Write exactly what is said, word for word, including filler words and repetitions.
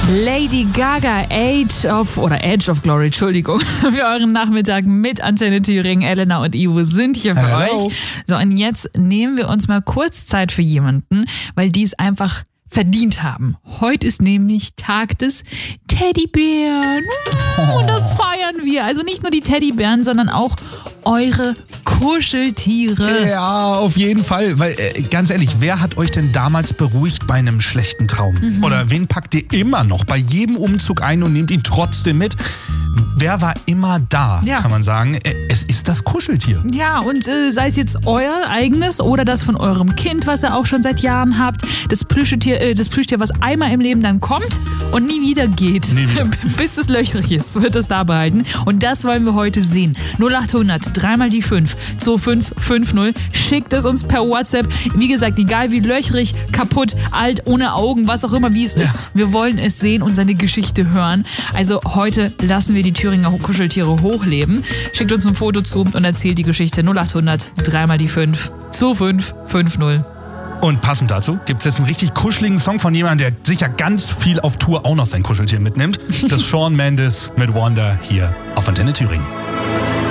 Lady Gaga, Age of, oder Edge of Glory, Entschuldigung, für euren Nachmittag mit Antenne Thüringen. Elena und Ivo sind hier für Hello. euch. So, und jetzt nehmen wir uns mal kurz Zeit für jemanden, weil die es einfach verdient haben. Heute ist nämlich Tag des Teddybären. Und das feiern wir. Also nicht nur die Teddybären, sondern auch eure Kuscheltiere. Ja, auf jeden Fall. Weil, äh, ganz ehrlich, wer hat euch denn damals beruhigt bei einem schlechten Traum? Mhm. Oder wen packt ihr immer noch bei jedem Umzug ein und nehmt ihn trotzdem mit? Wer war immer da, ja. kann man sagen. Äh, es ist das Kuscheltier. Ja, und äh, sei es jetzt euer eigenes oder das von eurem Kind, was ihr auch schon seit Jahren habt. Das Plüschtier, äh, das Plüschtier, was einmal im Leben dann kommt und nie wieder geht. Nie wieder. Bis es löchrig ist, wird es da behalten. Und das wollen wir heute sehen. null acht hundert, dreimal die fünf, zwei fünf fünf null. Schickt es uns per WhatsApp. Wie gesagt, egal wie löchrig, kaputt, alt, ohne Augen, was auch immer, wie es ja. ist. Wir wollen es sehen und seine Geschichte hören. Also heute lassen wir die Thüringer Kuscheltiere hochleben. Schickt uns ein Foto zu und erzählt die Geschichte. null acht hundert, dreimal die fünf, zwei fünf fünf null. Und passend dazu gibt es jetzt einen richtig kuscheligen Song von jemandem, der sicher ganz viel auf Tour auch noch sein Kuscheltier mitnimmt. Das Shawn Mendes mit Wonder hier auf Antenne Thüringen.